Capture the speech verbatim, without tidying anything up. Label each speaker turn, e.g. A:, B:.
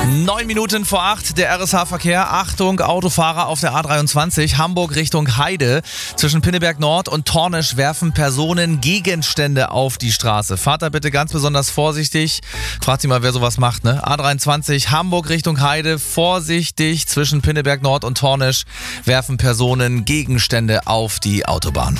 A: Neun Minuten vor acht, der R S H-Verkehr. Achtung, Autofahrer auf der A dreiundzwanzig, Hamburg Richtung Heide. Zwischen Pinneberg Nord und Tornisch werfen Personen Gegenstände auf die Straße. Fahrt da bitte ganz besonders vorsichtig. Fragt sich mal, wer sowas macht, ne? A dreiundzwanzig, Hamburg Richtung Heide. Vorsichtig, zwischen Pinneberg Nord und Tornisch werfen Personen Gegenstände auf die Autobahn.